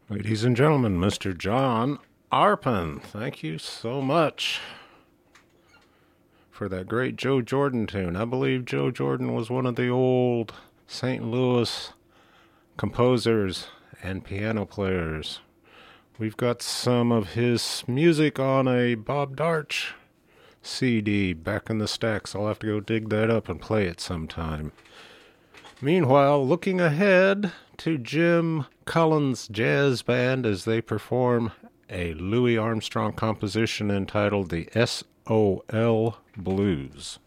Ladies and gentlemen, Mr. John Arpin, thank you so much for that great Joe Jordan tune. I believe Joe Jordan was one of the old St. Louis composers and piano players. We've got some of his music on a Bob Darch CD back in the stacks. I'll have to go dig that up and play it sometime. Meanwhile, looking ahead to Jim Collins Jazz Band as they perform a Louis Armstrong composition entitled the S.O.L. Blues.